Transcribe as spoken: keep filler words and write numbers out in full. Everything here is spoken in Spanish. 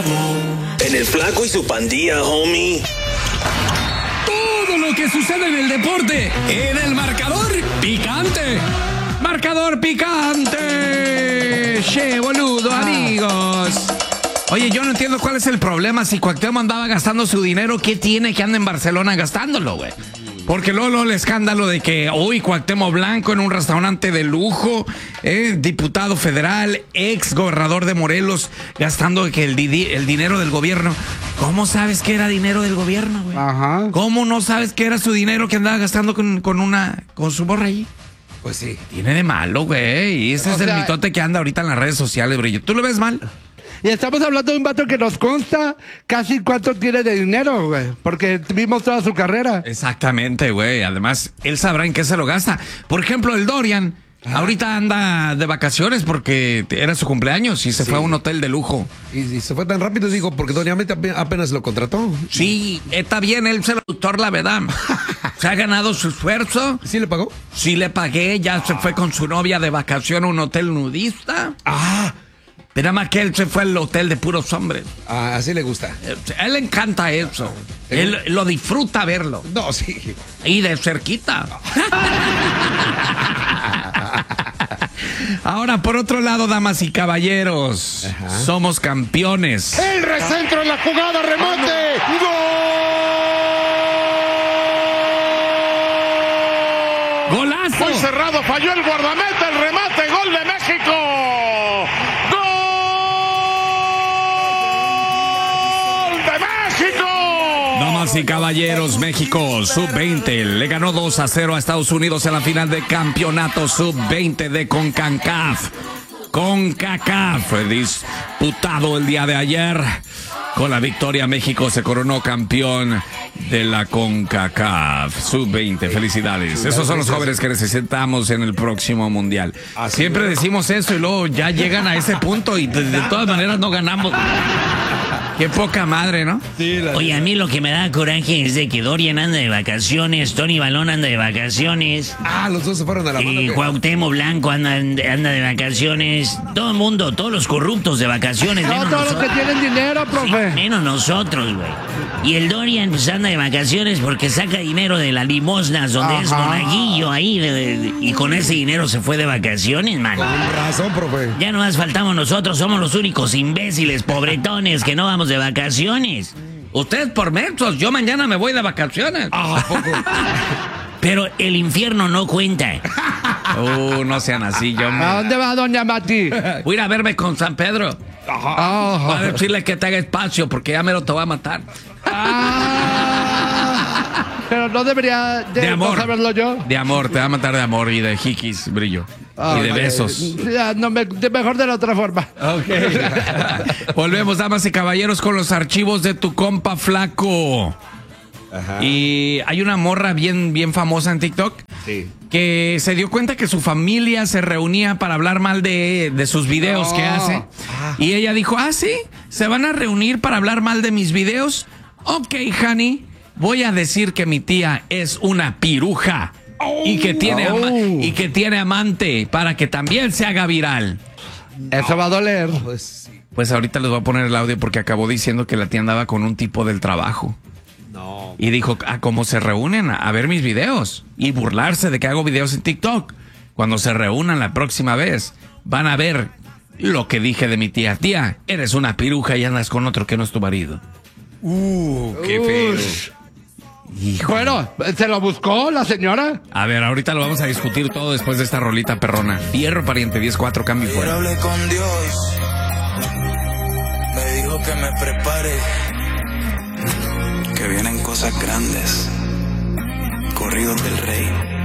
En el Flaco y su pandilla, homie. Todo lo que sucede en el deporte, en el marcador picante. Marcador picante. Che, boludo, amigos. Oye, yo no entiendo cuál es el problema. Si Cuauhtémoc andaba gastando su dinero, ¿qué tiene que anda en Barcelona gastándolo, güey? Porque luego, luego el escándalo de que hoy Cuauhtémoc Blanco en un restaurante de lujo, eh, diputado federal, ex gobernador de Morelos, gastando que el, di el dinero del gobierno. ¿Cómo sabes que era dinero del gobierno, güey? Ajá. ¿Cómo no sabes que era su dinero que andaba gastando con, con una, con su morra ahí? Pues sí. Tiene de malo, güey. Y ese O es sea, el mitote que anda ahorita en las redes sociales, brillo. ¿Tú lo ves mal? Y estamos hablando de un vato que nos consta casi cuánto tiene de dinero, güey. Porque vimos toda su carrera. Exactamente, güey. Además, él sabrá en qué se lo gasta. Por ejemplo, el Dorian ah. ahorita anda de vacaciones porque era su cumpleaños y se sí. fue a un hotel de lujo. Y, y se fue tan rápido, digo, porque Dorian apenas lo contrató. Sí, está bien, él se lo doctor, la verdad. Se ha ganado su esfuerzo. ¿Sí le pagó? Sí le pagué, ya se fue con su novia de vacación a un hotel nudista. Ah, pero nada más que él se fue al hotel de puros hombres. Ah, así le gusta. A él le encanta eso. Él lo disfruta verlo. No, sí. Y de cerquita. Ahora, por otro lado, damas y caballeros, ajá, somos campeones. El recentro en la jugada, remate. ¡Gol! ¡Golazo! Muy cerrado, falló el guardameta, el remate, gol de México. Damas y caballeros, México sub veinte le ganó dos a cero a Estados Unidos en la final de campeonato sub veinte de CONCACAF. CONCACAF fue disputado el día de ayer. Con la victoria, México se coronó campeón de la CONCACAF sub veinte. Felicidades. Esos son los jóvenes que necesitamos en el próximo mundial. Siempre decimos eso y luego ya llegan a ese punto y de, de todas maneras no ganamos. Qué poca madre, ¿no? Sí, la... Oye, a mí lo que me da coraje es de que Dorian anda de vacaciones, Tony Balón anda de vacaciones. Ah, los dos se fueron a la mano. Y Cuauhtémoc Blanco anda, anda de vacaciones. Todo el mundo, todos los corruptos de vacaciones. No, todos los que tienen dinero, profe. Sí, menos nosotros, güey. Y el Dorian pues anda de vacaciones porque saca dinero de las limosnas donde ajá, es monaguillo ahí. De, de, y con ese dinero se fue de vacaciones, man. Con razón, profe. Ya nomás faltamos nosotros, somos los únicos imbéciles, pobretones, que no vamos de vacaciones. Ustedes por mensos, yo mañana me voy de vacaciones. Ah, poco. Pero el infierno no cuenta. Uh, no sean así, yo me... ¿A dónde va doña Mati? Voy a ir a verme con San Pedro. Ajá. Voy a decirle que te haga espacio porque ya me lo te va a matar. Ah, pero no debería de, de amor, no saberlo yo. De amor, te va a matar de amor y de jiquis, brillo. Oh, y de besos. Ya, no, me, de mejor de la otra forma. Okay. Volvemos, damas y caballeros, con los archivos de tu compa Flaco. Ajá. Y hay una morra bien, bien famosa en TikTok, sí, que se dio cuenta que su familia se reunía para hablar mal de, de sus videos no. que hace. Ah. Y ella dijo, ah, sí, ¿se van a reunir para hablar mal de mis videos? Ok, honey, voy a decir que mi tía es una piruja. Oh. Y, que tiene oh. y que tiene amante para que también se haga viral. Eso va a doler. Pues, pues ahorita les voy a poner el audio porque acabó diciendo que la tía andaba con un tipo del trabajo. No. Y dijo, ah, ¿cómo se reúnen a, a ver mis videos? Y burlarse de que hago videos en TikTok. Cuando se reúnan la próxima vez, van a ver lo que dije de mi tía. Tía, eres una piruja y andas con otro que no es tu marido. Uh, qué feo. Hijo. Bueno, ¿se lo buscó la señora? A ver, ahorita lo vamos a discutir todo después de esta rolita perrona. Fierro pariente, diez cuatro, cambio y fuera. Hablé con Dios, me dijo que me prepare, que vienen cosas grandes, corridos del rey.